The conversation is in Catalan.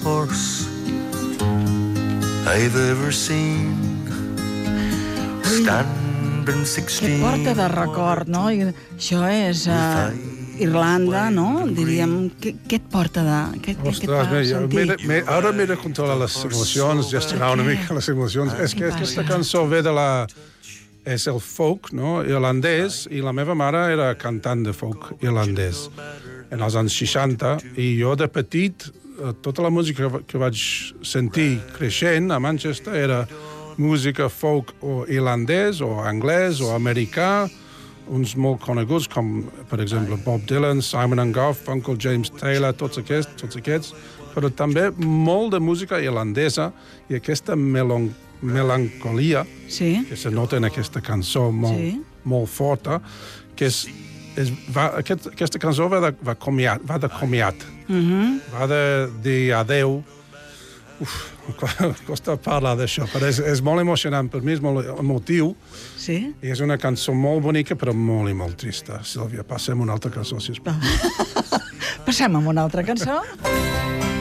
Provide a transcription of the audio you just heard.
horse I've ever seen. Stand Que porta de record, no? I això és Irlanda, no? Diríem, què et porta de... Què et fa sentir? Ara m'he de controlar les emocions, gestionar una mica les emocions. És que aquesta cançó ve de la... És el folk, no? Irlandès, i la meva mare era cantant de folk irlandès en els anys 60, i jo de petit, tota la música que vaig sentir creixent a Manchester era música folk o irlandès, o anglès, o americà, uns molt coneguts, com, per exemple, Bob Dylan, Simon & Garfunkel, Uncle James Taylor, tots aquests, però també molt de música irlandesa, i aquesta melancolia que se nota en aquesta cançó molt forta, que aquesta cançó va de comiat, va de dir adeu. Costa parlar d'això, però és molt emocionant, per mi és molt emotiu, i és una cançó molt bonica però molt i molt trista. Sílvia, passem una altra cançó, sisplau. Passem amb una altra cançó.